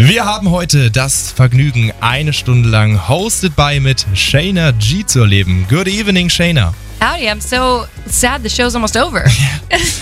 Wir haben heute das Vergnügen, eine Stunde lang Hosted by mit Shayna G zu erleben. Good evening, Shayna. Howdy, I'm so sad the show's almost over.